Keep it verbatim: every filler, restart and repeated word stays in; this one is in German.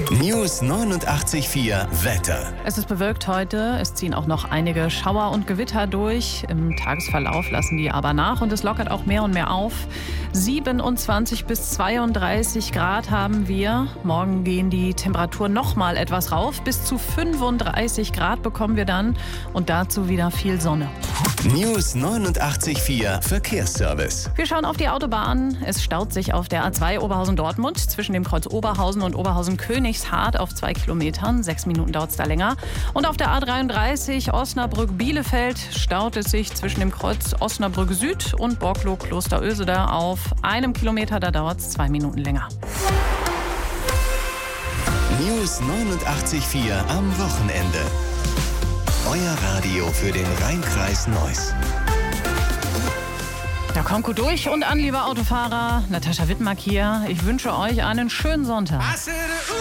News neunundachtzig Komma vier Wetter. Es ist bewölkt heute. Es ziehen auch noch einige Schauer und Gewitter durch. Im Tagesverlauf lassen die aber nach und es lockert auch mehr und mehr auf. siebenundzwanzig bis zweiunddreißig Grad haben wir. Morgen gehen die Temperaturen noch mal etwas rauf. Bis zu fünfunddreißig Grad bekommen wir dann und dazu wieder viel Sonne. News neunundachtzig Komma vier Verkehrsservice. Wir schauen auf die Autobahn. Es staut sich auf der A zwei Oberhausen-Dortmund zwischen dem Kreuz Oberhausen und Oberhausen-Königshardt auf zwei Kilometern. Sechs Minuten dauert es da länger. Und auf der A dreiunddreißig Osnabrück-Bielefeld staut es sich zwischen dem Kreuz Osnabrück Süd und Borklow-Klosterösede auf einem Kilometer. Da dauert es zwei Minuten länger. News neunundachtzig Komma vier am Wochenende. Euer Radio für den Rheinkreis Neuss. Da kommt gut durch und an, liebe Autofahrer. Natascha Wittmark hier. Ich wünsche euch einen schönen Sonntag.